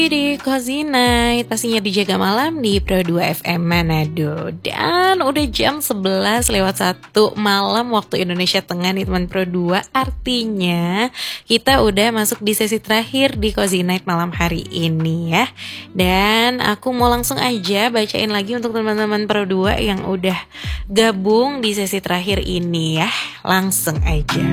Di Cozy Night, pastinya dijaga malam di Pro 2 FM Manado. Dan udah jam 11 lewat 1 malam waktu Indonesia Tengah nih teman Pro 2. Artinya kita udah masuk di sesi terakhir di Cozy Night malam hari ini ya. Dan aku mau langsung aja bacain lagi untuk teman-teman Pro 2 yang udah gabung di sesi terakhir ini ya. Langsung aja.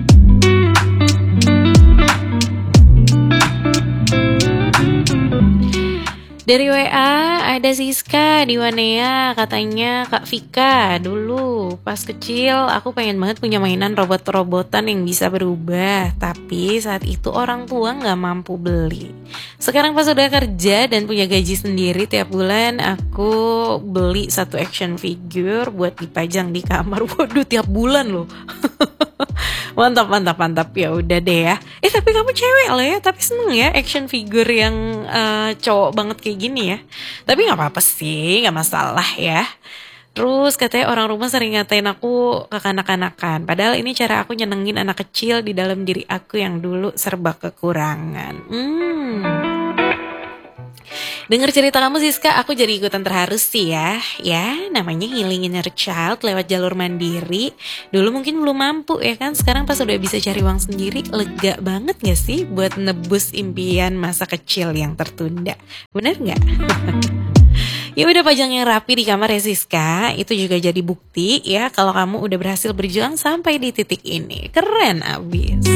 Dari WA ada Siska di Wanea, katanya Kak Vika, dulu pas kecil aku pengen banget punya mainan robot-robotan yang bisa berubah, tapi saat itu orang tua gak mampu beli. Sekarang pas udah kerja dan punya gaji sendiri, tiap bulan aku beli satu action figure buat dipajang di kamar. Waduh, tiap bulan loh. Mantap ya udah deh ya. Tapi kamu cewek loh ya, tapi seneng ya action figure yang cowok banget kayak gini ya. Tapi nggak apa-apa sih, nggak masalah ya. Terus katanya orang rumah sering ngatain aku kekanak-kanakan. Padahal ini cara aku nyenengin anak kecil di dalam diri aku yang dulu serba kekurangan. Dengar cerita kamu Siska, aku jadi ikutan terharu sih ya. Ya, namanya healing inner child lewat jalur mandiri. Dulu mungkin belum mampu ya kan, sekarang pas udah bisa cari uang sendiri, lega banget gak sih buat nebus impian masa kecil yang tertunda? Bener gak? Ya udah, pajang yang rapi di kamar ya Siska. Itu juga jadi bukti ya kalau kamu udah berhasil berjuang sampai di titik ini. Keren abis.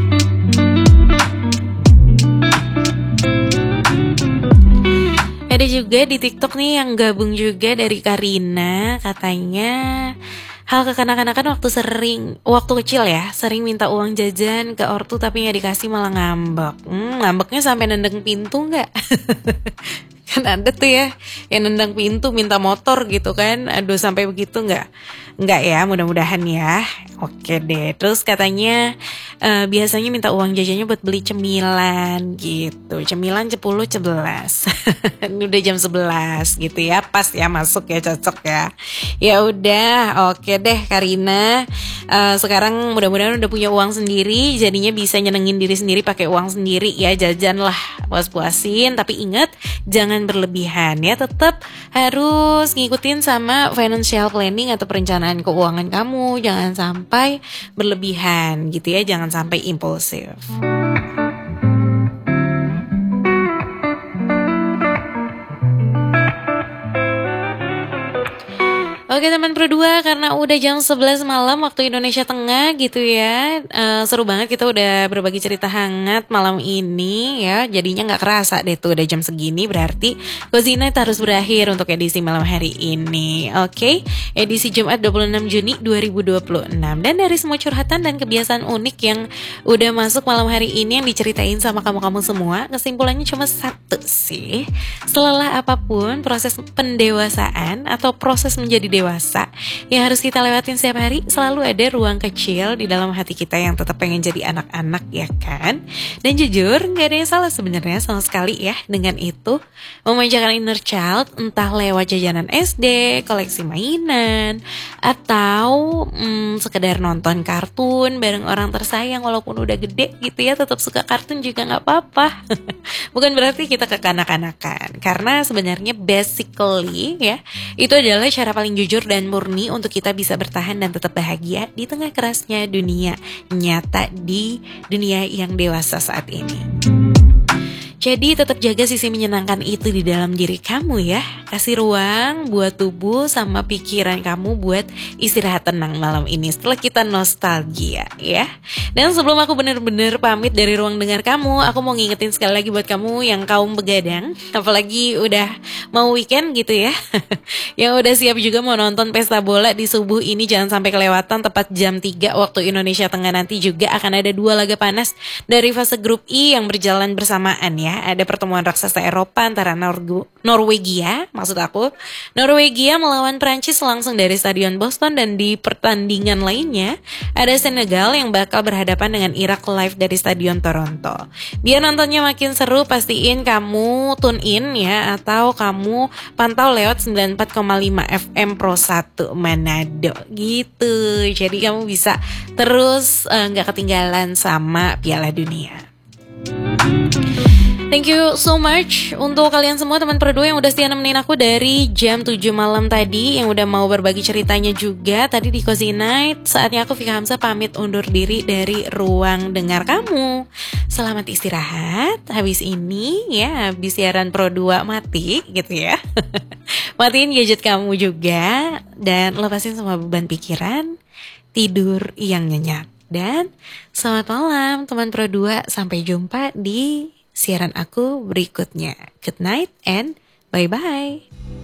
Ada juga di TikTok nih yang gabung juga dari Karina, katanya hal kekanak-kanakan waktu kecil ya, sering minta uang jajan ke ortu tapi nggak dikasih malah ngambek. Ngambeknya sampai nendang pintu nggak? Kan ada tuh ya yang nendang pintu minta motor gitu kan. Aduh, sampai begitu nggak ya, mudah-mudahan ya. Oke deh. Terus katanya biasanya minta uang jajannya buat beli cemilan gitu, cemilan 10-11. Ini udah jam 11 gitu ya, pas ya, masuk ya, cocok ya. Ya udah, oke deh Karina. Sekarang mudah-mudahan udah punya uang sendiri, jadinya bisa nyenengin diri sendiri pakai uang sendiri ya. Jajan lah, puas-puasin, tapi ingat jangan berlebihan ya. Tetap harus ngikutin sama financial planning atau perencanaan keuangan kamu. Jangan sampai berlebihan gitu ya, jangan sampai impulsif. Oke teman Pro 2, karena udah jam 11 malam waktu Indonesia Tengah gitu ya. Seru banget, kita udah berbagi cerita hangat malam ini ya. Jadinya gak kerasa deh tuh udah jam segini. Berarti Cozy Night harus berakhir untuk edisi malam hari ini. Oke, edisi Jumat 26 Juni 2026. Dan dari semua curhatan dan kebiasaan unik yang udah masuk malam hari ini yang diceritain sama kamu-kamu semua, kesimpulannya cuma satu sih. Selelah apapun proses pendewasaan atau proses menjadi dewasa yang harus kita lewatin setiap hari, selalu ada ruang kecil di dalam hati kita yang tetap pengen jadi anak-anak ya kan. Dan jujur gak ada yang salah sebenarnya sama sekali ya dengan itu. Memanjakan inner child entah lewat jajanan SD, koleksi mainan, atau sekedar nonton kartun bareng orang tersayang. Walaupun udah gede gitu ya, tetap suka kartun juga gak apa-apa. Bukan berarti kita kekanak-kanakan, karena sebenarnya basically ya, itu adalah cara paling jujur dan murni untuk kita bisa bertahan dan tetap bahagia di tengah kerasnya dunia nyata, di dunia yang dewasa saat ini. Jadi tetap jaga sisi menyenangkan itu di dalam diri kamu ya. Kasih ruang buat tubuh sama pikiran kamu buat istirahat tenang malam ini setelah kita nostalgia ya. Dan sebelum aku bener-bener pamit dari ruang dengar kamu, aku mau ngingetin sekali lagi buat kamu yang kaum begadang, apalagi udah mau weekend gitu ya. Yang udah siap juga mau nonton pesta bola di subuh ini, jangan sampai kelewatan. Tepat jam 3 waktu Indonesia Tengah nanti juga akan ada 2 laga panas dari fase grup I yang berjalan bersamaan ya. Ada pertemuan raksasa Eropa antara Norwegia melawan Prancis langsung dari Stadion Boston, dan di pertandingan lainnya ada Senegal yang bakal berhadapan dengan Irak live dari Stadion Toronto. Biar nontonnya makin seru, pastiin kamu tune in ya, atau kamu pantau lewat 94,5 FM Pro 1 Manado gitu. Jadi kamu bisa terus gak ketinggalan sama Piala Dunia. Thank you so much untuk kalian semua teman Pro 2 yang udah setia nemenin aku dari jam 7 malam tadi, yang udah mau berbagi ceritanya juga tadi di Cozy Night. Saatnya aku Vika Hamzah pamit undur diri dari ruang dengar kamu. Selamat istirahat. Habis ini ya, habis siaran Pro 2 mati gitu ya. Matiin gadget kamu juga dan lepasin semua beban pikiran. Tidur yang nyenyak. Dan selamat malam teman Pro 2. Sampai jumpa di siaran aku berikutnya. Good night and bye-bye.